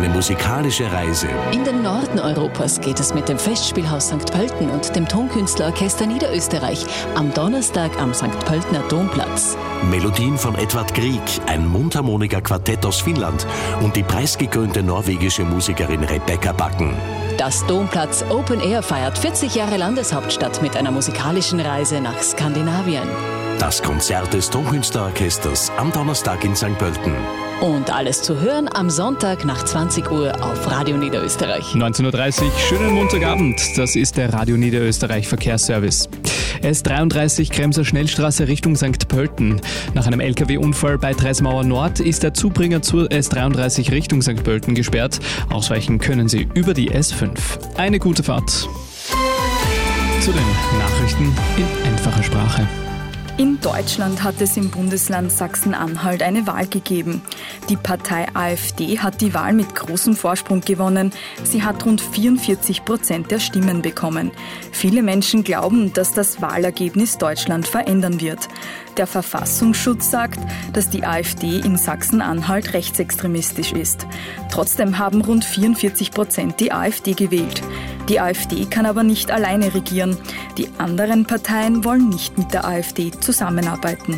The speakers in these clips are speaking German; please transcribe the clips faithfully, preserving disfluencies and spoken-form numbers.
Eine musikalische Reise. In den Norden Europas geht es mit dem Festspielhaus Sankt Pölten und dem Tonkünstlerorchester Niederösterreich am Donnerstag am Sankt Pöltener Domplatz. Melodien von Edvard Grieg, ein Mundharmonika-Quartett aus Finnland und die preisgekrönte norwegische Musikerin Rebecca Backen. Das Domplatz Open Air feiert vierzig Jahre Landeshauptstadt mit einer musikalischen Reise nach Skandinavien. Das Konzert des Tonkünstlerorchesters am Donnerstag in Sankt Pölten. Und alles zu hören am Sonntag nach zwanzig Uhr auf Radio Niederösterreich. neunzehn Uhr dreißig, schönen Montagabend. Das ist der Radio Niederösterreich Verkehrsservice. S dreiunddreißig Kremser Schnellstraße Richtung Sankt Pölten. Nach einem L K W-Unfall bei Treismauer Nord ist der Zubringer zur S dreiunddreißig Richtung Sankt Pölten gesperrt. Ausweichen können Sie über die S fünf. Eine gute Fahrt. Zu den Nachrichten in einfacher Sprache. In Deutschland hat es im Bundesland Sachsen-Anhalt eine Wahl gegeben. Die Partei AfD hat die Wahl mit großem Vorsprung gewonnen. Sie hat rund vierundvierzig Prozent der Stimmen bekommen. Viele Menschen glauben, dass das Wahlergebnis Deutschland verändern wird. Der Verfassungsschutz sagt, dass die AfD in Sachsen-Anhalt rechtsextremistisch ist. Trotzdem haben rund vierundvierzig Prozent die AfD gewählt. Die AfD kann aber nicht alleine regieren. Die anderen Parteien wollen nicht mit der AfD zusammenarbeiten.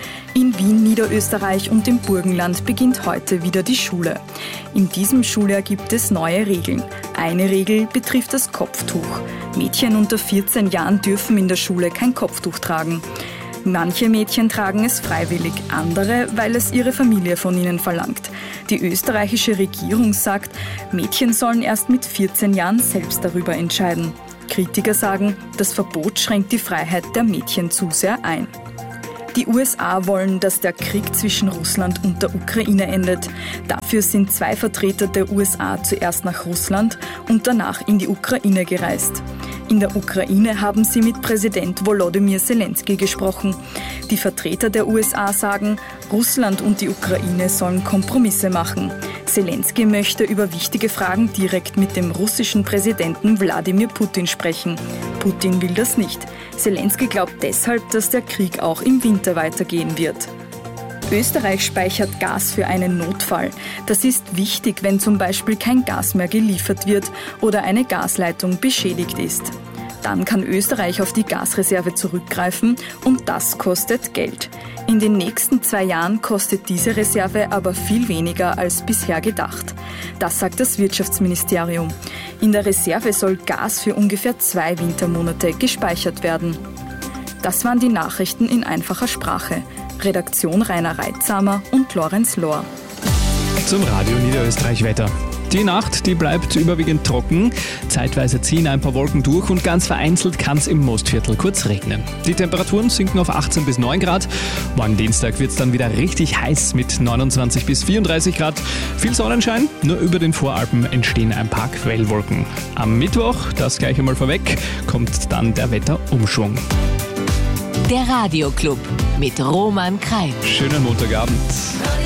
In Wien, Niederösterreich und im Burgenland beginnt heute wieder die Schule. In diesem Schuljahr gibt es neue Regeln. Eine Regel betrifft das Kopftuch. Mädchen unter vierzehn Jahren dürfen in der Schule kein Kopftuch tragen. Manche Mädchen tragen es freiwillig, andere, weil es ihre Familie von ihnen verlangt. Die österreichische Regierung sagt, Mädchen sollen erst mit vierzehn Jahren selbst darüber entscheiden. Kritiker sagen, das Verbot schränkt die Freiheit der Mädchen zu sehr ein. Die U S A wollen, dass der Krieg zwischen Russland und der Ukraine endet. Dafür sind zwei Vertreter der U S A zuerst nach Russland und danach in die Ukraine gereist. In der Ukraine haben sie mit Präsident Volodymyr Zelensky gesprochen. Die Vertreter der U S A sagen, Russland und die Ukraine sollen Kompromisse machen. Zelensky möchte über wichtige Fragen direkt mit dem russischen Präsidenten Wladimir Putin sprechen. Putin will das nicht. Zelensky glaubt deshalb, dass der Krieg auch im Winter weitergehen wird. Österreich speichert Gas für einen Notfall. Das ist wichtig, wenn zum Beispiel kein Gas mehr geliefert wird oder eine Gasleitung beschädigt ist. Dann kann Österreich auf die Gasreserve zurückgreifen und das kostet Geld. In den nächsten zwei Jahren kostet diese Reserve aber viel weniger als bisher gedacht. Das sagt das Wirtschaftsministerium. In der Reserve soll Gas für ungefähr zwei Wintermonate gespeichert werden. Das waren die Nachrichten in einfacher Sprache. Redaktion Rainer Reitsamer und Lorenz Lohr. Zum Radio Niederösterreich Wetter. Die Nacht, die bleibt überwiegend trocken. Zeitweise ziehen ein paar Wolken durch und ganz vereinzelt kann es im Mostviertel kurz regnen. Die Temperaturen sinken auf achtzehn bis neun Grad. Morgen Dienstag wird es dann wieder richtig heiß mit neunundzwanzig bis vierunddreißig Grad. Viel Sonnenschein, nur über den Voralpen entstehen ein paar Quellwolken. Am Mittwoch, das gleich einmal vorweg, kommt dann der Wetterumschwung. Der Radioclub mit Roman Krein. Schönen Montagabend.